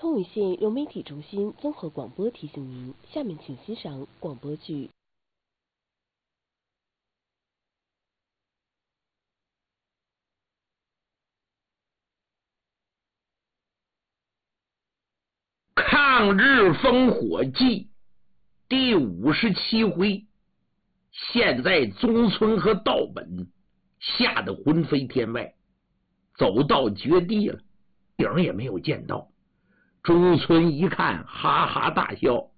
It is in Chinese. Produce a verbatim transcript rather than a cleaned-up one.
丰武县融媒体中心综合广播提醒您，下面请欣赏广播剧。 抗日烽火记第五十七回，现在宗村和道本吓得魂飞天外，走到绝地了，影也没有见到。中村一看，哈哈大笑，